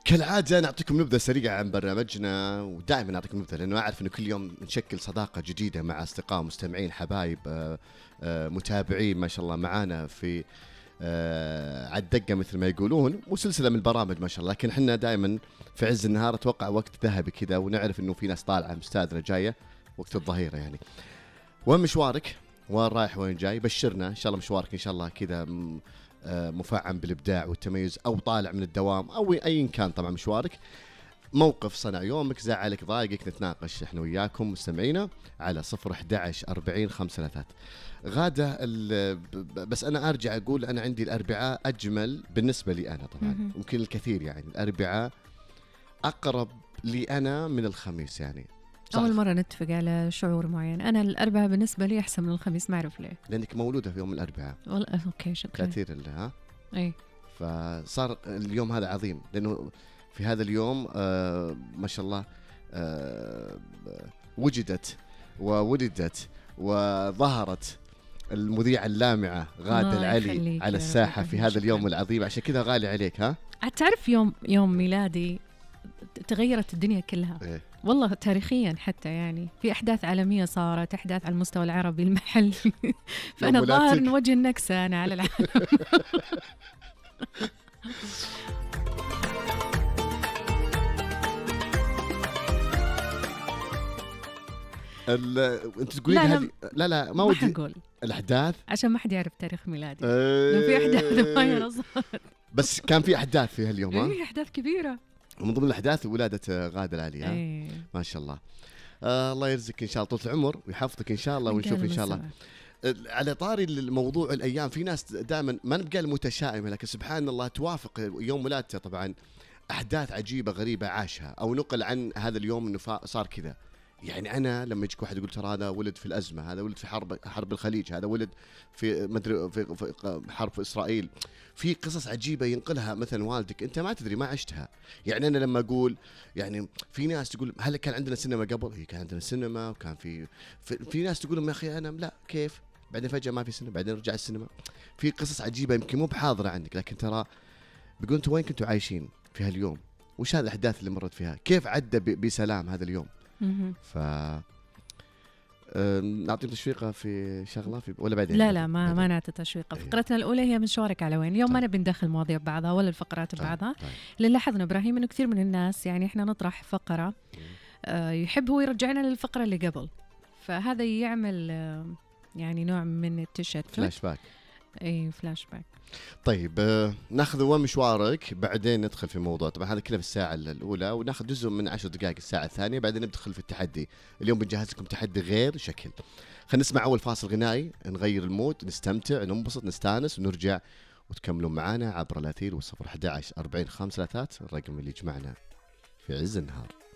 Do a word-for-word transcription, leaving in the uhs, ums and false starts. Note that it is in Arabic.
كالعادة نعطيكم نبذة سريعة عن برنامجنا، ودائما نعطيكم نبذة لأنه أعرف أنه كل يوم نشكل صداقة جديدة مع أصدقاء مستمعين حبايب آه، آه، متابعين ما شاء الله معانا في آه، عالدقة مثل ما يقولون، وسلسلة من البرامج ما شاء الله. لكن احنا دائما في عز النهار أتوقع وقت ذهبي كذا، ونعرف أنه في ناس طالعة مستأذنة جاية وقت الظهيرة يعني. وين مشوارك؟ وين رايح وين جاي؟ بشرنا إن شاء الله مشوارك إن شاء الله كذا مفعم بالإبداع والتميز، أو طالع من الدوام أو أي كان طبعا مشوارك. موقف صنع يومك، زعلك، ضايقك، نتناقش احنا وياكم مستمعينا على صفر أحد عشر أربعين خمسة ثلاثة. غادة بس أنا أرجع أقول أنا عندي الأربعاء أجمل بالنسبة لي أنا طبعا، ممكن الكثير يعني الأربعاء أقرب لي أنا من الخميس يعني. صح. أول مرة نتفق على شعور معين. أنا الأربعاء بالنسبة لي أحسن من الخميس، ما أعرف ليه. لأنك مولودة في يوم الأربعاء. والله أوكي شكرا. كثير اللي ها. أي. فصار اليوم هذا عظيم لأنه في هذا اليوم آه ما شاء الله آه وجدت وولدت وظهرت المذيعة اللامعة غادة العلي على الساحة في هذا اليوم العظيم، عشان كذا غالي عليك. ها تعرف يوم يوم ميلادي تغيرت الدنيا كلها. إيه؟ والله تاريخيا حتى يعني في أحداث عالمية صارت، أحداث على المستوى العربي المحلي فأنا ظاهر نوجه النكسة أنا على العالم. انت تقولين لا, هذه لا لا ما ودي نقول الاحداث عشان ما حد يعرف تاريخ ميلادي. أه في احداث معينه صارت، بس كان في احداث في هاليوم. ها في احداث كبيره من ضمن الاحداث ولاده غادة العلي. ها أيه. ما شاء الله. آه الله يرزقك ان شاء الله طول العمر ويحفظك ان شاء الله، ونشوف ان شاء الله. على طاري الموضوع الايام، في ناس دائما ما نبقى المتشائمه، لكن سبحان الله توافق يوم ولادته طبعا احداث عجيبه غريبه عاشها او نقل عن هذا اليوم انه صار كذا. يعني أنا لما يجيك واحد يقول ترى هذا ولد في الأزمة، هذا ولد في حرب حرب الخليج، هذا ولد في مدري في, في حرب في إسرائيل، في قصص عجيبة ينقلها مثلا والدك أنت ما تدري ما عشتها. يعني أنا لما أقول يعني في ناس تقول هل كان عندنا سينما قبل؟ هي كان عندنا سينما وكان في في, في ناس تقول يا أخي أنا لا كيف بعدين فجأة ما في سينما بعدين رجع السينما. في قصص عجيبة يمكن مو بحاضرة عندك، لكن ترى بيقول أنتوا وين كنتوا عايشين في هاليوم؟ وش هذه الأحداث اللي مرت فيها؟ كيف عدى بسلام هذا اليوم؟ ف نعطي تشويقه في شغله في ولا بعدين؟ لا لا ما بعدين. ما نعطي تشويقه. فقرتنا الاولى هي مشوارك على وين. اليوم طيب. ما نبي ندخل مواضيع ببعضها ولا الفقرات ببعضها. طيب. طيب. اللي لاحظنا ابراهيم انه كثير من الناس يعني احنا نطرح فقره آه يحب هو يرجعنا للفقره اللي قبل، فهذا يعمل آه يعني نوع من التشتت، فلاش باك. اي فلاش باك. طيب آه ناخذ وين مشوارك بعدين ندخل في موضوع. طبعا هذا كله في الساعه الاولى، وناخذ جزء من عشر دقائق الساعه الثانيه، بعدين ندخل في التحدي. اليوم بنجهز لكم تحدي غير شكل. خلينا نسمع اول فاصل غنائي، نغير المود، نستمتع، ننبسط، نستانس، ونرجع وتكملون معنا عبر الاثير والصفر أحد عشر أربعين خمسة ثلاثة الرقم اللي يجمعنا في عز النهار.